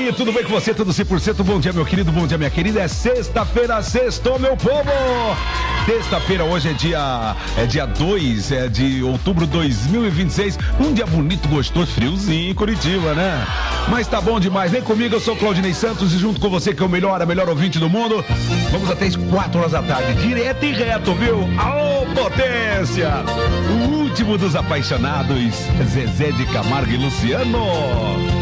aí, tudo bem com você? Tudo 100%? Bom dia, meu querido, bom dia, minha querida. É sexta-feira, sextou, meu povo! Sexta-feira, hoje é dia 2 de outubro de 2026. Um dia bonito, gostoso, friozinho em Curitiba, né? Mas tá bom demais. Vem comigo, eu sou Claudinei Santos e junto com você, que é a melhor ouvinte do mundo, vamos até as 4 horas da tarde, direto e reto, viu? Alô, potência! O último dos apaixonados, Zezé de Camargo e Luciano.